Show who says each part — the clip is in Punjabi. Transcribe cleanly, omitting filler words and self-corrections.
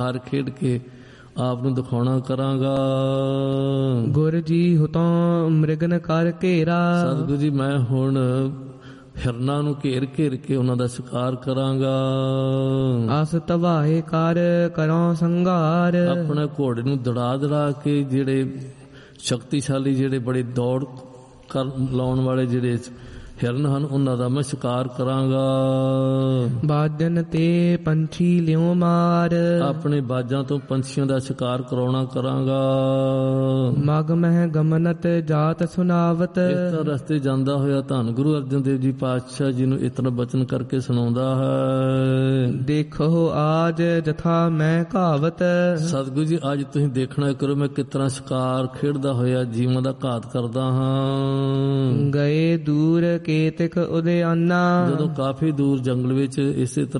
Speaker 1: ਹਾਰ ਖੇਡ ਕੇ ਆਪ ਨੂੰ ਦਿਖਾਉਣਾ ਕਰਾਂਗਾ।
Speaker 2: ਗੁਰ ਜੀ ਹੁਤੋਂ ਮ੍ਰਿਗਨ ਕਰ ਘੇਰਾ।
Speaker 1: ਸਤਿਗੁਰੂ ਜੀ ਮੈਂ ਹੁਣ ਹਿਰਨਾਂ ਨੂੰ ਘੇਰ ਘੇਰ ਕੇ ਉਹਨਾਂ ਦਾ ਸ਼ਿਕਾਰ ਕਰਾਂਗਾ।
Speaker 2: ਅਸ ਤਵਾਹੇ ਕਰ ਕਰੋ ਸੰਘਾਰ।
Speaker 1: ਆਪਣੇ ਘੋੜੇ ਨੂੰ ਦੜਾ ਦੜਾ ਕੇ ਜਿਹੜੇ ਸ਼ਕਤੀਸ਼ਾਲੀ ਜਿਹੜੇ ਬੜੇ ਦੌੜ ਕਰ ਲਾਉਣ ਵਾਲੇ ਜਿਹੜੇ ਹਿਰਨ ਹਨ ਉਹਨਾਂ ਦਾ ਮੈਂ ਸ਼ਿਕਾਰ ਕਰਾਂਗਾ।
Speaker 2: ਬਾਜਨ ਤੇ ਪੰਛੀ ਲਿਓ ਮਾਰ।
Speaker 1: ਆਪਣੇ ਬਾਜਾਂ ਤੋਂ ਪੰਛੀਆਂ ਦਾ ਸ਼ਿਕਾਰ ਕਰਾਉਣਾ ਕਰਾਂਗਾ।
Speaker 2: ਮਗ ਮਹਿ ਗਮਨਤ ਜਾਤ ਸੁਨਾਵਤ।
Speaker 1: ਇਸ ਤਰ੍ਹਾਂ ਰਸਤੇ ਜਾਂਦਾ ਹੋਇਆ ਧੰਨ ਗੁਰੂ ਅਰਜਨ ਦੇਵ ਜੀ ਪਾਤਸ਼ਾਹ ਜੀ ਨੂੰ ਇਤਨਾ ਬਚਨ ਕਰਕੇ ਸੁਣਾਉਂਦਾ ਹੈ।
Speaker 2: ਦੇਖੋ ਆਜ ਜਥਾ ਮੈਂ ਕਹਾਵਤ।
Speaker 1: ਸਤਿਗੁਰੂ ਜੀ ਅੱਜ ਤੁਸੀਂ ਦੇਖਣਾ ਕਰੋ ਮੈਂ ਕਿਸ ਤਰ੍ਹਾਂ ਸ਼ਿਕਾਰ ਖੇਡਦਾ ਹੋਇਆ ਜੀਵਾਂ ਦਾ ਘਾਤ ਕਰਦਾ ਹਾਂ।
Speaker 2: ਗਏ ਦੂਰ ਕੇਤਕ ਉਦਿਆਨਾ।
Speaker 1: ਜਦੋਂ ਕਾਫੀ ਦੂਰ ਜੰਗਲ ਵਿੱਚ ਇਸੇ ਤਰ੍ਹਾਂ